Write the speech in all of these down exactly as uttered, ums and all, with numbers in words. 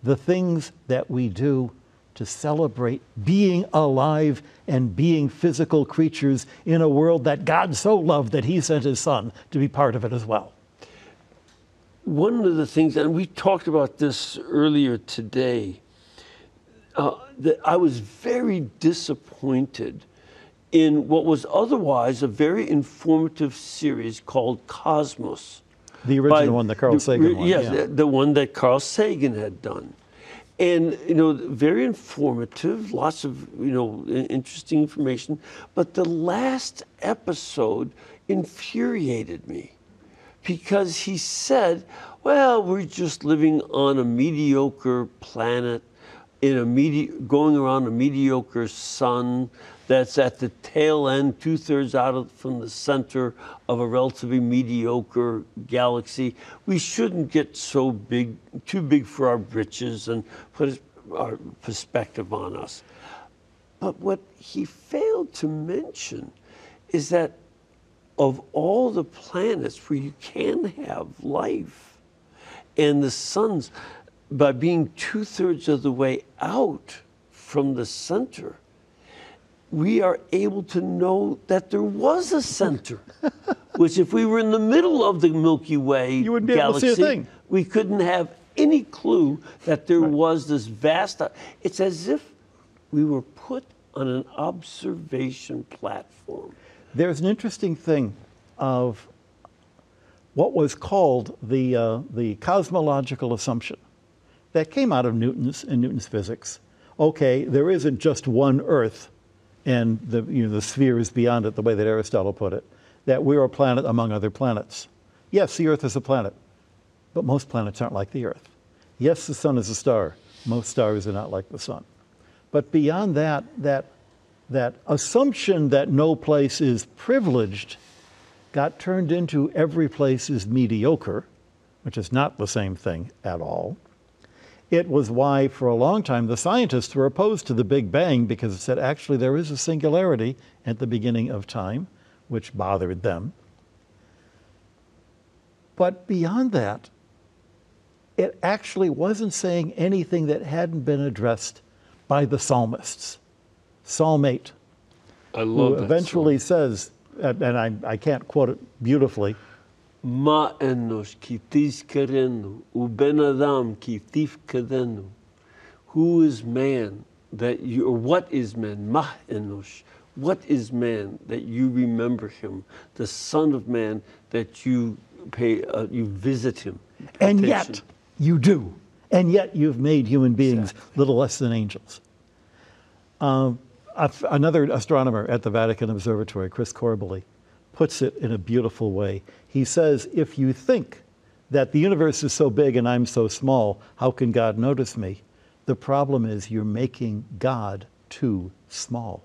the things that we do to celebrate being alive and being physical creatures in a world that God so loved that he sent his son to be part of it as well. One of the things, and we talked about this earlier today, uh, that I was very disappointed in what was otherwise a very informative series called Cosmos. The original by, one, the Carl Sagan the, one. Yes, yeah, the, the one that Carl Sagan had done. And, you know, very informative, lots of, you know, interesting information. But the last episode infuriated me because he said, well, we're just living on a mediocre planet, in a medi- going around a mediocre sun that's at the tail end, two-thirds out of, from the center of a relatively mediocre galaxy. We shouldn't get so big, too big for our britches and put our perspective on us. But what he failed to mention is that of all the planets where you can have life, and the suns, by being two-thirds of the way out from the center, we are able to know that there was a center, which if we were in the middle of the Milky Way you wouldn't be galaxy, able to see a thing. We couldn't have any clue that there right. was this vast, it's as if we were put on an observation platform. There's an interesting thing of what was called the, uh, the cosmological assumption that came out of Newton's and Newton's physics. Okay, there isn't just one Earth and the, you know, the sphere is beyond it, the way that Aristotle put it, that we're a planet among other planets. Yes, the Earth is a planet, but most planets aren't like the Earth. Yes, the sun is a star. Most stars are not like the sun. But beyond that, that, that assumption that no place is privileged got turned into every place is mediocre, which is not the same thing at all. It was why, for a long time, the scientists were opposed to the Big Bang because it said, actually, there is a singularity at the beginning of time, which bothered them. But beyond that, it actually wasn't saying anything that hadn't been addressed by the psalmists. Psalm eight, I love who that eventually song. says, and I, I can't quote it beautifully, Ma enosh ki tizkerenu, uben adam ki tifkadenu. Who is man that you, or what is man? Ma enosh. What is man that you remember him? The Son of Man that you pay, uh, you visit him. And Attention. yet you do. And yet you've made human beings Exactly. little less than angels. Um, another astronomer at the Vatican Observatory, Chris Corbally, puts it in a beautiful way. He says, if you think that the universe is so big and I'm so small, how can God notice me? The problem is you're making God too small.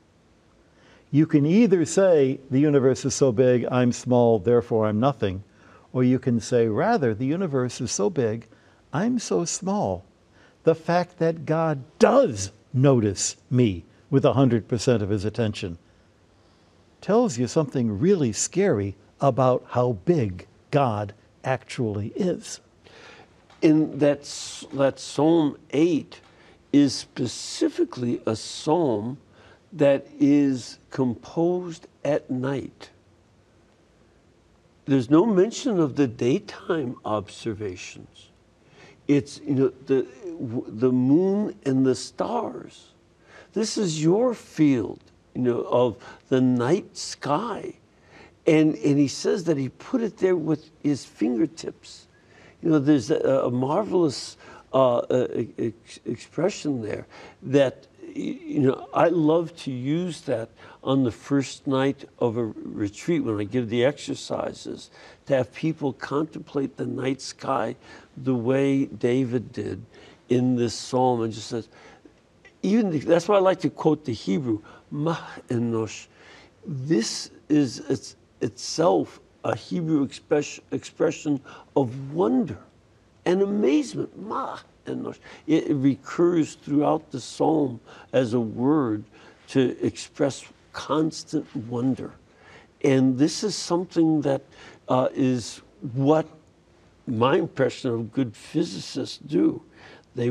You can either say the universe is so big, I'm small, therefore I'm nothing, or you can say, rather, the universe is so big, I'm so small. The fact that God does notice me with one hundred percent of his attention tells you something really scary about how big God actually is. In that, that Psalm eight is specifically a psalm that is composed at night. There's no mention of the daytime observations. It's, you know, the, the moon and the stars. This is your field, you know, of the night sky. And, and he says that he put it there with his fingertips. You know, there's a, a marvelous uh, ex expression there that, you know, I love to use that on the first night of a retreat when I give the exercises, to have people contemplate the night sky the way David did in this psalm, and just says, even the, that's why I like to quote the Hebrew, Ma enosh. This is it's, itself a Hebrew express, expression of wonder and amazement. Ma enosh. It, it recurs throughout the psalm as a word to express constant wonder. And this is something that uh, is what my impression of good physicists do.